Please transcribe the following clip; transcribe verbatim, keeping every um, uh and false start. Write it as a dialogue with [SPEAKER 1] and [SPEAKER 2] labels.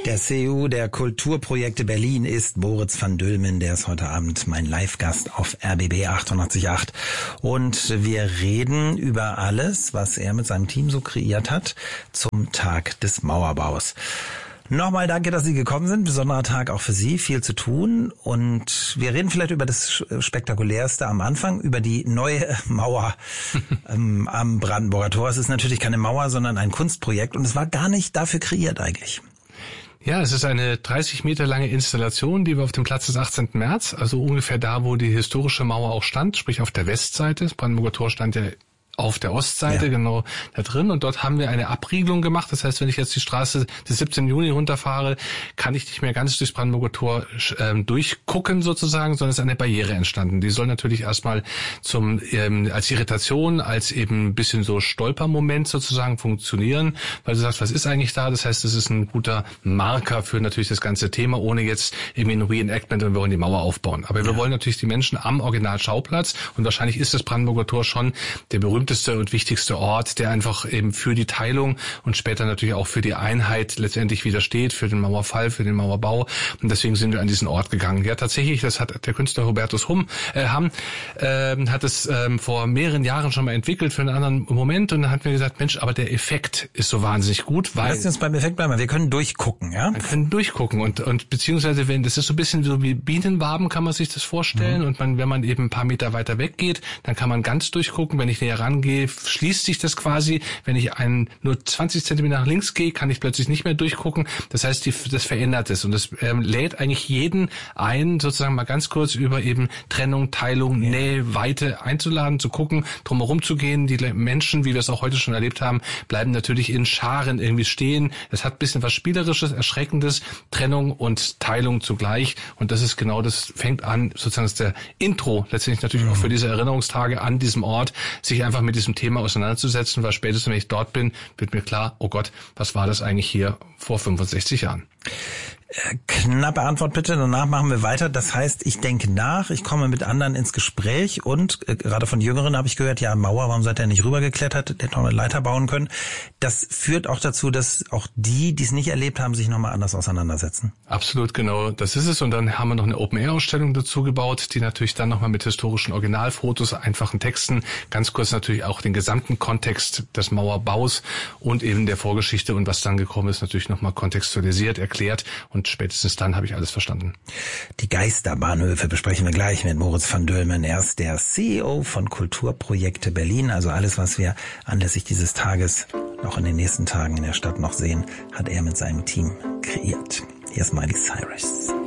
[SPEAKER 1] Der C E O der Kulturprojekte Berlin ist Moritz van Dülmen. Der ist heute Abend mein Live-Gast auf R B B achtundachtzig Komma acht. Und wir reden über alles, was er mit seinem Team so kreiert hat zum Tag des Mauerbaus. Nochmal danke, dass Sie gekommen sind. Besonderer Tag auch für Sie, viel zu tun. Und wir reden vielleicht über das Spektakulärste am Anfang, über die neue Mauer ähm, am Brandenburger Tor. Es ist natürlich keine Mauer, sondern ein Kunstprojekt. Und es war gar nicht dafür kreiert eigentlich.
[SPEAKER 2] Ja, es ist eine dreißig Meter lange Installation, die wir auf dem Platz des achtzehnten März, also ungefähr da, wo die historische Mauer auch stand, sprich auf der Westseite. Das Brandenburger Tor stand ja auf der Ostseite, ja, genau da drin. Und dort haben wir eine Abriegelung gemacht. Das heißt, wenn ich jetzt die Straße des siebzehnten Juni runterfahre, kann ich nicht mehr ganz durchs Brandenburger Tor ähm, durchgucken sozusagen, sondern es ist eine Barriere entstanden. Die soll natürlich erstmal zum ähm, als Irritation, als eben ein bisschen so Stolpermoment sozusagen funktionieren, weil du sagst, was ist eigentlich da? Das heißt, es ist ein guter Marker für natürlich das ganze Thema, ohne jetzt irgendwie ein Reenactment, wenn wir wollen die Mauer aufbauen. Aber ja, wir wollen natürlich die Menschen am Originalschauplatz, und wahrscheinlich ist das Brandenburger Tor schon der berühmte und wichtigste Ort, der einfach eben für die Teilung und später natürlich auch für die Einheit letztendlich widersteht, für den Mauerfall, für den Mauerbau. Und deswegen sind wir an diesen Ort gegangen. Ja, tatsächlich, das hat der Künstler Hubertus Hum, äh, Hamm, äh, hat es ähm, vor mehreren Jahren schon mal entwickelt für einen anderen Moment. Und dann hat mir gesagt, Mensch, aber der Effekt ist so wahnsinnig gut, weil...
[SPEAKER 1] Lass uns beim Effekt bleiben. Wir können durchgucken, ja?
[SPEAKER 2] Wir können durchgucken und, und beziehungsweise, wenn, das ist so ein bisschen so wie Bienenwaben, kann man sich das vorstellen. Mhm. Und man, wenn man eben ein paar Meter weiter weggeht, dann kann man ganz durchgucken. Wenn ich näher rangehe, schließt sich das quasi. Wenn ich einen nur zwanzig Zentimeter nach links gehe, kann ich plötzlich nicht mehr durchgucken. Das heißt, die, das verändert es. Und das ähm, lädt eigentlich jeden ein, sozusagen mal ganz kurz über eben Trennung, Teilung, ja, Nähe, Weite einzuladen, zu gucken, drumherum zu gehen. Die Menschen, wie wir es auch heute schon erlebt haben, bleiben natürlich in Scharen irgendwie stehen. Es hat ein bisschen was Spielerisches, Erschreckendes, Trennung und Teilung zugleich. Und das ist genau das, fängt an, sozusagen das ist der Intro, letztendlich natürlich mhm. auch für diese Erinnerungstage an diesem Ort, sich einfach mit diesem Thema auseinanderzusetzen, weil spätestens, wenn ich dort bin, wird mir klar, oh Gott, was war das eigentlich hier vor fünfundsechzig Jahren?
[SPEAKER 1] Knappe Antwort bitte, danach machen wir weiter. Das heißt, ich denke nach, ich komme mit anderen ins Gespräch und äh, gerade von Jüngeren habe ich gehört, ja, Mauer, warum seid ihr nicht rübergeklettert, der hätte noch eine Leiter bauen können. Das führt auch dazu, dass auch die, die es nicht erlebt haben, sich nochmal anders auseinandersetzen.
[SPEAKER 2] Absolut, genau, das ist es. Und dann haben wir noch eine Open-Air-Ausstellung dazu gebaut, die natürlich dann nochmal mit historischen Originalfotos, einfachen Texten, ganz kurz natürlich auch den gesamten Kontext des Mauerbaus und eben der Vorgeschichte und was dann gekommen ist, natürlich nochmal kontextualisiert, erklärt. Und spätestens dann habe ich alles verstanden.
[SPEAKER 1] Die Geisterbahnhöfe besprechen wir gleich mit Moritz van Dülmen. Er ist der C E O von Kulturprojekte Berlin. Also alles, was wir anlässlich dieses Tages noch in den nächsten Tagen in der Stadt noch sehen, hat er mit seinem Team kreiert. Hier ist Miley Cyrus.